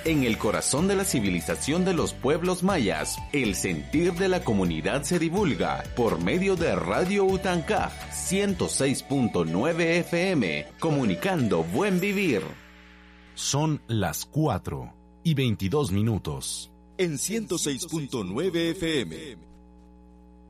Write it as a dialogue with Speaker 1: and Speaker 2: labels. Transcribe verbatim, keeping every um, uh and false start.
Speaker 1: En el corazón de la civilización de los pueblos mayas, el sentir de la comunidad se divulga por medio de Radio Utancaj ciento seis punto nueve F M, comunicando buen vivir.
Speaker 2: Son las cuatro y veintidós minutos.
Speaker 3: En ciento seis punto nueve F M,